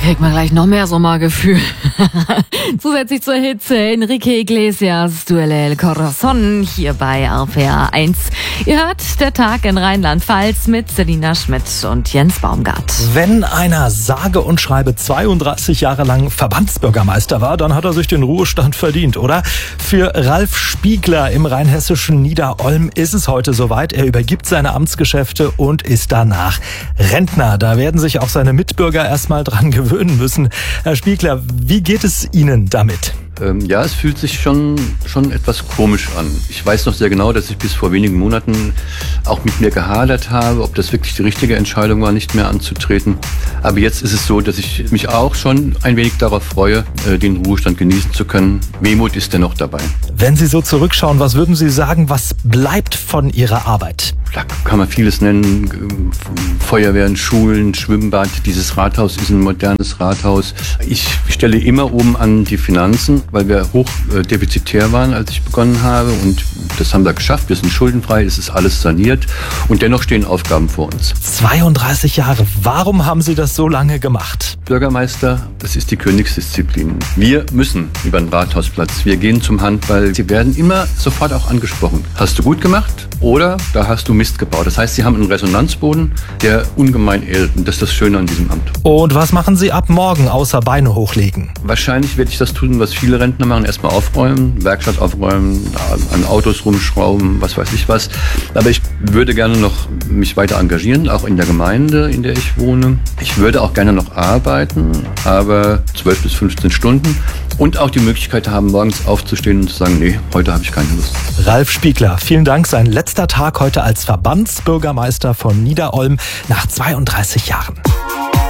kriegt man gleich noch mehr Sommergefühl. Zusätzlich zur Hitze Enrique Iglesias, Duele El Corazon hier bei RPR 1. Ihr hört der Tag in Rheinland-Pfalz mit Selina Schmidt und Jens Baumgart. Wenn einer sage und schreibe 32 Jahre lang Verbandsbürgermeister war, dann hat er sich den Ruhestand verdient, oder? Für Ralf Spiegler im rheinhessischen Niederolm ist es heute soweit. Er übergibt seine Amtsgeschäfte und ist danach Rentner. Da werden sich auch seine Mitbürger erstmal dran gewöhnen müssen. Herr Spiegler, wie geht es Ihnen damit? Ja, es fühlt sich schon etwas komisch an. Ich weiß noch sehr genau, dass ich bis vor wenigen Monaten auch mit mir gehadert habe, ob das wirklich die richtige Entscheidung war, nicht mehr anzutreten. Aber jetzt ist es so, dass ich mich auch schon ein wenig darauf freue, den Ruhestand genießen zu können. Wehmut ist dennoch dabei. Wenn Sie so zurückschauen, was würden Sie sagen, was bleibt von Ihrer Arbeit? Da kann man vieles nennen. Feuerwehren, Schulen, Schwimmbad. Dieses Rathaus ist ein modernes Rathaus. Ich stelle immer oben an die Finanzen, weil wir hoch defizitär waren, als ich begonnen habe. Und das haben wir geschafft. Wir sind schuldenfrei, es ist alles saniert. Und dennoch stehen Aufgaben vor uns. 32 Jahre. Warum haben Sie das so lange gemacht? Bürgermeister, das ist die Königsdisziplin. Wir müssen über den Rathausplatz. Wir gehen zum Handball. Sie werden immer sofort auch angesprochen. Hast du gut gemacht? Oder da hast du Mist gebaut. Das heißt, Sie haben einen Resonanzboden, der ungemein ehrt. Und das ist das Schöne an diesem Amt. Und was machen Sie ab morgen außer Beine hochlegen? Wahrscheinlich werde ich das tun, was viele Rentner machen. Erstmal aufräumen, Werkstatt aufräumen, an Autos rumschrauben, was weiß ich was. Aber ich würde gerne noch mich weiter engagieren, auch in der Gemeinde, in der ich wohne. Ich würde auch gerne noch arbeiten, aber 12 bis 15 Stunden. Und auch die Möglichkeit haben, morgens aufzustehen und zu sagen, nee, heute habe ich keine Lust. Ralf Spiegler, vielen Dank. Sein letzter Tag heute als Verbandsbürgermeister von Niederolm nach 32 Jahren.